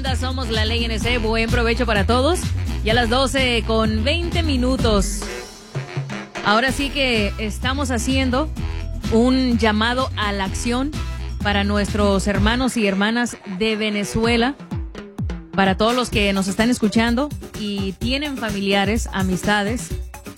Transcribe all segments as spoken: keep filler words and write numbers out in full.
manda, somos la ley N C. Buen provecho para todos. Ya a las doce con veinte minutos. Ahora sí que estamos haciendo un llamado a la acción para nuestros hermanos y hermanas de Venezuela, para todos los que nos están escuchando y tienen familiares, amistades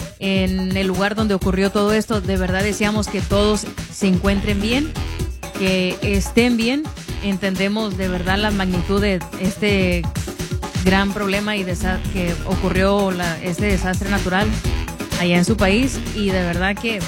en el lugar donde ocurrió todo esto. De verdad deseamos que todos se encuentren bien, que estén bien. Entendemos de verdad la magnitud de este gran problema y desa- que ocurrió la, este desastre natural allá en su país, y de verdad que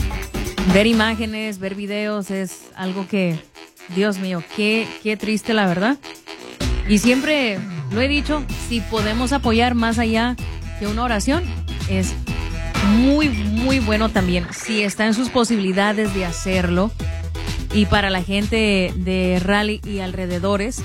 ver imágenes, ver videos es algo que, Dios mío, qué, qué triste la verdad. Y siempre lo he dicho, si podemos apoyar más allá que una oración, es muy, muy bueno también, si está en sus posibilidades de hacerlo. Y para la gente de Raleigh y alrededores,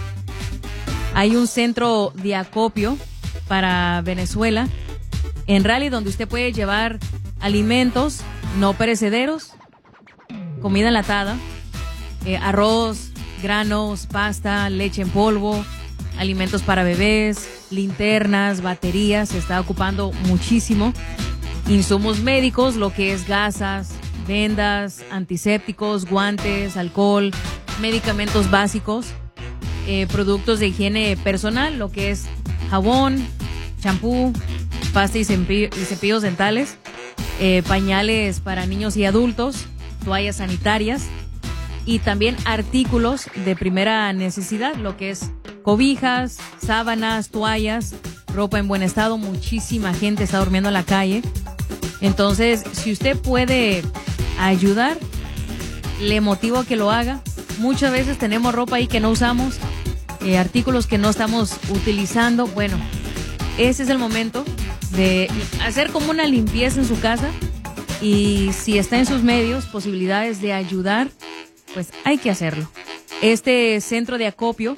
hay un centro de acopio para Venezuela en Raleigh, donde usted puede llevar alimentos no perecederos, comida enlatada, eh, arroz, granos, pasta, leche en polvo, alimentos para bebés, linternas, baterías. Se está ocupando muchísimo. Insumos médicos, lo que es gasas, vendas, antisépticos, guantes, alcohol, medicamentos básicos, eh, productos de higiene personal, lo que es jabón, champú, pasta y, cepillo, y cepillos dentales, eh, pañales para niños y adultos, toallas sanitarias y también artículos de primera necesidad, lo que es cobijas, sábanas, toallas, ropa en buen estado. Muchísima gente está durmiendo en la calle. Entonces, si usted puede ayudar, le motivo a que lo haga. Muchas veces tenemos ropa ahí que no usamos, eh, artículos que no estamos utilizando. Bueno, ese es el momento de hacer como una limpieza en su casa, y si está en sus medios, posibilidades de ayudar, pues hay que hacerlo. Este centro de acopio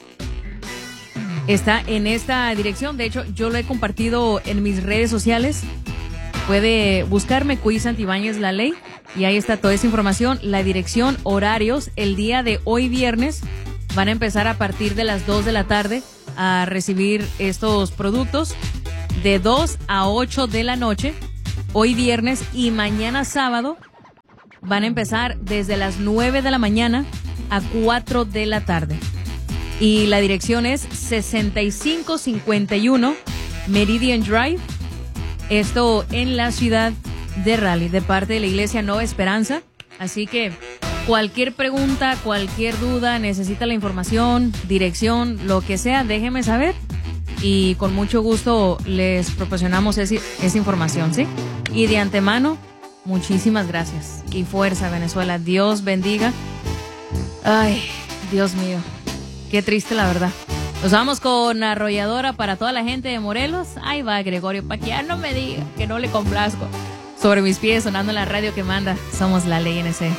está en esta dirección. De hecho, yo lo he compartido en mis redes sociales. Puede buscarme Cuy Santibáñez La Ley y ahí está toda esa información, la dirección, horarios. El día de hoy viernes van a empezar a partir de las dos de la tarde a recibir estos productos de dos a ocho de la noche, hoy viernes, y mañana sábado van a empezar desde las nueve de la mañana a cuatro de la tarde. Y la dirección es sesenta y cinco cincuenta y uno Meridian Drive, esto en la ciudad de Raleigh, de parte de la Iglesia Nueva Esperanza. Así que cualquier pregunta, cualquier duda, necesita la información, dirección, lo que sea, déjeme saber y con mucho gusto les proporcionamos ese, esa información, ¿sí? Y de antemano, muchísimas gracias y fuerza, Venezuela. Dios bendiga. Ay, Dios mío, qué triste la verdad. Nos vamos con Arrolladora para toda la gente de Morelos. Ahí va Gregorio, para que ya no me diga que no le complazco. Sobre mis pies, sonando en la radio que manda. Somos la ley N C.